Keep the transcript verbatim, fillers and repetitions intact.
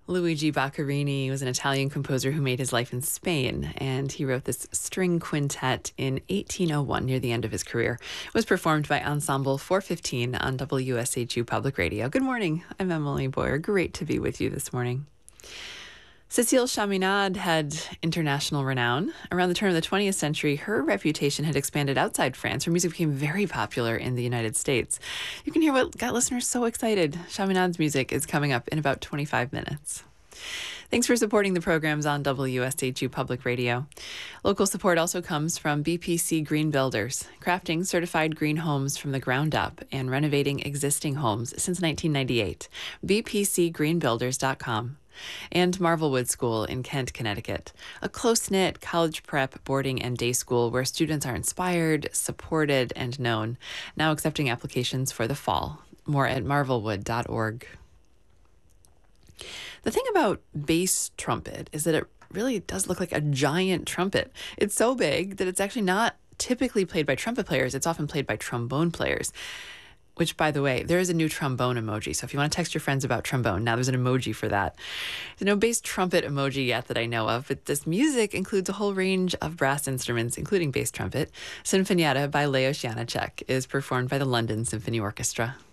Luigi Boccherini was an Italian composer who made his life in Spain, and he wrote this string quintet in eighteen oh one near the end of his career. It was performed by Ensemble four fifteen on W S H U Public Radio. Good morning. I'm Emily Boyer. Great to be with you this morning. Cécile Chaminade had international renown. Around the turn of the twentieth century, her reputation had expanded outside France. Her music became very popular in the United States. You can hear what got listeners so excited. Chaminade's music is coming up in about twenty-five minutes. Thanks for supporting the programs on W S H U Public Radio. Local support also comes from B P C Green Builders, crafting certified green homes from the ground up and renovating existing homes since nineteen ninety-eight. b p c green builders dot com. And Marvelwood School in Kent, Connecticut, a close-knit college prep boarding and day school where students are inspired, supported, and known, now accepting applications for the fall. More at marvelwood dot org. The thing about bass trumpet is that it really does look like a giant trumpet. It's so big that it's actually not typically played by trumpet players. It's often played by trombone players. Which, by the way, there is a new trombone emoji. So if you want to text your friends about trombone, now there's an emoji for that. There's no bass trumpet emoji yet that I know of, but this music includes a whole range of brass instruments, including bass trumpet. Sinfonietta by Leos Janáček is performed by the London Symphony Orchestra.